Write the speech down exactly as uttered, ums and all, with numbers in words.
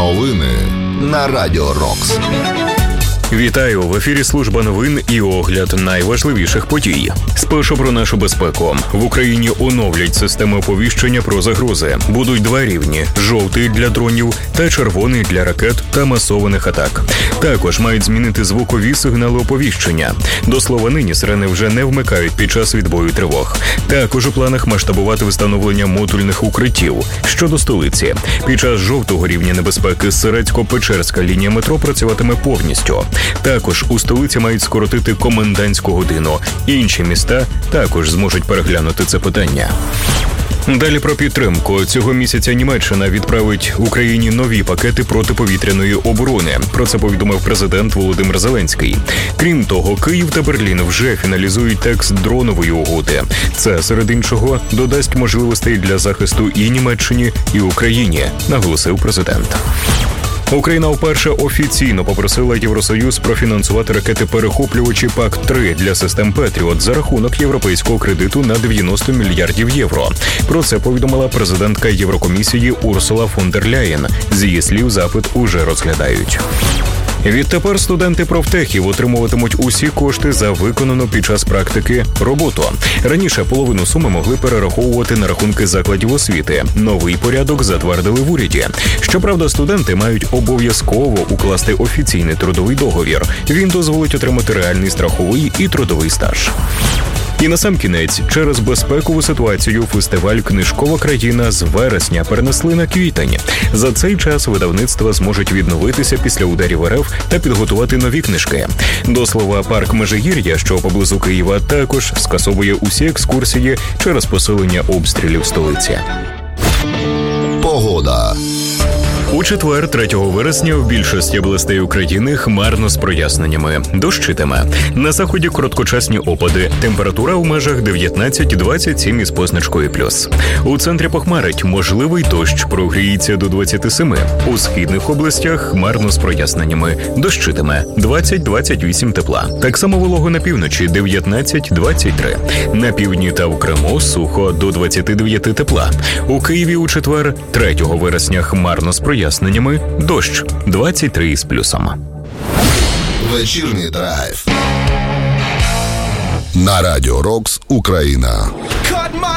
Новини на Радіо Рокс. Вітаю! В ефірі служба новин і огляд найважливіших подій. Спершу про нашу безпеку. В Україні оновлять систему оповіщення про загрози. Будуть два рівні – жовтий для дронів та червоний для ракет та масованих атак. Також мають змінити звукові сигнали оповіщення. До слова, нині сирени вже не вмикають під час відбою тривог. Також у планах масштабувати встановлення модульних укриттів. Щодо столиці. Під час жовтого рівня небезпеки Сирецько-Печерська лінія метро працюватиме повністю. Також у столиці мають скоротити комендантську годину. Інші міста також зможуть переглянути це питання. Далі про підтримку. Цього місяця Німеччина відправить Україні нові пакети протиповітряної оборони. Про це повідомив президент Володимир Зеленський. Крім того, Київ та Берлін вже фіналізують текст дронової угоди. Це, серед іншого, додасть можливостей для захисту і Німеччині, і Україні, наголосив президент. Україна вперше офіційно попросила Євросоюз профінансувати ракети-перехоплювачі пак три для систем «Петріот» за рахунок європейського кредиту на дев'яносто мільярдів євро. Про це повідомила президентка Єврокомісії Урсула фон дер Ляєн. З її слів, запит уже розглядають. Відтепер студенти профтехів отримуватимуть усі кошти за виконану під час практики роботу. Раніше половину суми могли перераховувати на рахунки закладів освіти. Новий порядок затвердили в уряді. Щоправда, студенти мають обов'язково укласти офіційний трудовий договір. Він дозволить отримати реальний страховий і трудовий стаж. І насамкінець, через безпекову ситуацію фестиваль «Книжкова країна» з вересня перенесли на квітень. За цей час видавництва зможуть відновитися після ударів РФ та підготувати нові книжки. До слова, парк Межигір'я, що поблизу Києва, також скасовує усі екскурсії через посилення обстрілів столиці. Погода. У четвер, третього вересня, в більшості областей України хмарно з проясненнями. Дощитиме. На заході короткочасні опади. Температура у межах дев'ятнадцять-двадцять сім із позначкою плюс. У центрі похмарить. Можливий дощ, прогріється до двадцяти семи. У східних областях хмарно з проясненнями. Дощитиме. двадцять-двадцять вісім тепла. Так само волого на півночі дев'ятнадцять-двадцять три. На півдні та в Криму сухо до двадцяти дев'яти тепла. У Києві у четвер, третього вересня, хмарно з проясненнями. Ясненнями дощ двадцять три із плюсом. Вечірній драйв на Радіо Рокс Україна.